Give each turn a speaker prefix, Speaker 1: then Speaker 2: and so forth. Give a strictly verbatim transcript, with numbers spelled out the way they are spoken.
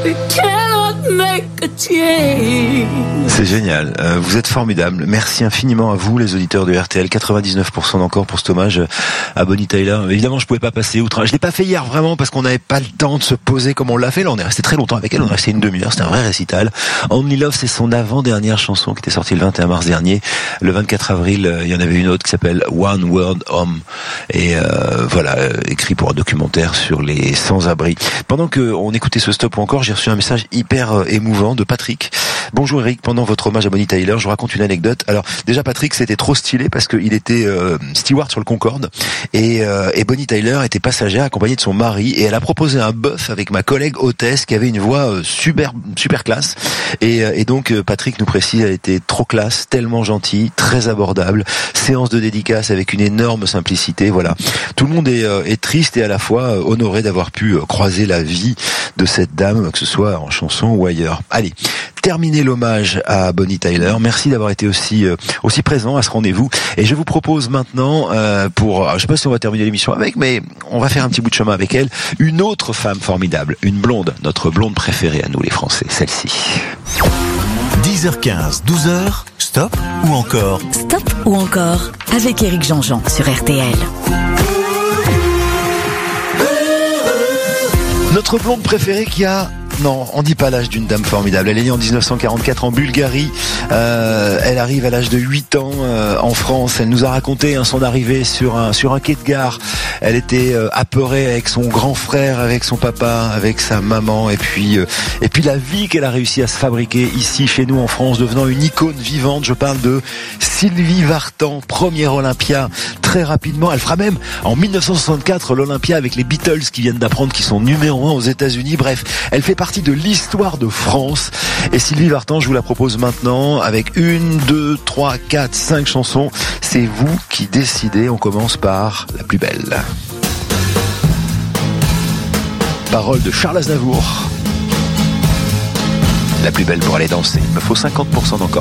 Speaker 1: C'est génial, euh, vous êtes formidables. Merci infiniment à vous les auditeurs de R T L. quatre-vingt-dix-neuf pour cent encore pour cet hommage à Bonnie Tyler. Évidemment je pouvais pas passer outre. Je l'ai pas fait hier vraiment parce qu'on n'avait pas le temps de se poser comme on l'a fait. Là on est resté très longtemps avec elle, on est resté une demi-heure, c'était un vrai récital. Only Love, c'est son avant-dernière chanson qui était sortie le vingt et un mars dernier. Le vingt-quatre avril, il y en avait une autre qui s'appelle One Word Home. Et euh, voilà, écrit pour un documentaire sur les sans-abri. Pendant qu'on écoutait ce stop ou encore, j'ai reçu un message hyper émouvant de Patrick. Bonjour Eric, pendant votre hommage à Bonnie Tyler, je vous raconte une anecdote. Alors déjà Patrick, c'était trop stylé parce qu'il était euh, steward sur le Concorde et, euh, et Bonnie Tyler était passagère accompagnée de son mari et elle a proposé un bœuf avec ma collègue hôtesse qui avait une voix euh, super super classe et, euh, et donc euh, Patrick nous précise, elle était trop classe, tellement gentille, très abordable, séance de dédicace avec une énorme simplicité. Voilà, tout le monde est, euh, est triste et à la fois euh, honoré d'avoir pu euh, croiser la vie de cette dame, que ce soit en chanson ou ailleurs. Allez, terminer l'hommage à Bonnie Tyler. Merci d'avoir été aussi euh, aussi présent à ce rendez-vous. Et je vous propose maintenant, euh, pour, je sais pas si on va terminer l'émission avec, mais on va faire un petit bout de chemin avec elle, une autre femme formidable, une blonde, notre blonde préférée à nous les Français, celle-ci.
Speaker 2: dix heures quinze, douze heures, stop ou encore
Speaker 3: Stop ou encore avec Éric Jean-Jean sur R T L.
Speaker 1: Notre blonde préférée qui a... Non, on dit pas l'âge d'une dame formidable. Elle est née en dix-neuf cent quarante-quatre en Bulgarie. Euh, elle arrive à l'âge de huit ans euh, en France. Elle nous a raconté hein, son arrivée sur un sur un quai de gare. Elle était euh, apeurée avec son grand frère, avec son papa, avec sa maman, et puis euh, et puis la vie qu'elle a réussi à se fabriquer ici chez nous en France, devenant une icône vivante. Je parle de Sylvie Vartan, première Olympia très rapidement. Elle fera même en dix-neuf cent soixante-quatre l'Olympia avec les Beatles qui viennent d'apprendre qu'ils sont numéro un aux États-Unis. Bref, elle fait partie de l'histoire de France. Et Sylvie Vartan, je vous la propose maintenant avec une, deux, trois, quatre, cinq chansons. C'est vous qui décidez. On commence par la plus belle. Parole de Charles Aznavour. La plus belle pour aller danser. Il me faut cinquante pour cent d'encore.